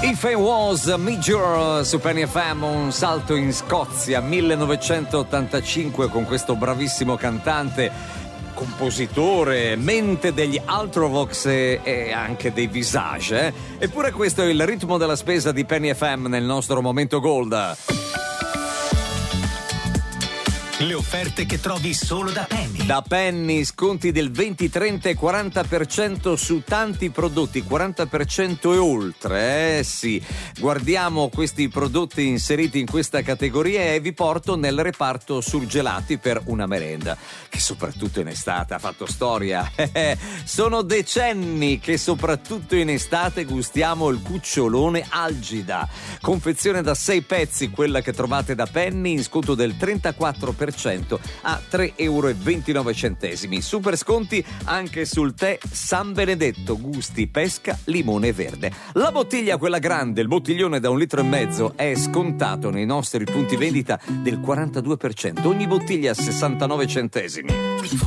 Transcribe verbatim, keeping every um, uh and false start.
If I Was Major su Penny F M, un salto in Scozia millenovecentottantacinque con questo bravissimo cantante, compositore, mente degli Ultravox e, e anche dei Visage, eh? Eppure questo è il ritmo della spesa di Penny F M nel nostro momento Gold. Le offerte che trovi solo da Penny. Da Penny, sconti del venti, trenta e quaranta per cento su tanti prodotti, quaranta per cento e oltre, eh sì. Guardiamo questi prodotti inseriti in questa categoria e vi porto nel reparto surgelati per una merenda, che soprattutto in estate ha fatto storia. Sono decenni che soprattutto in estate gustiamo il cucciolone Algida. Confezione da sei pezzi, quella che trovate da Penny, in sconto del trentaquattro per cento a tre euro e ventinove centesimi. Super sconti anche sul tè San Benedetto, gusti pesca, limone verde. La bottiglia, quella grande, il bottiglione da un litro e mezzo, è scontato nei nostri punti vendita del quarantadue per cento. Ogni bottiglia a sessantanove centesimi.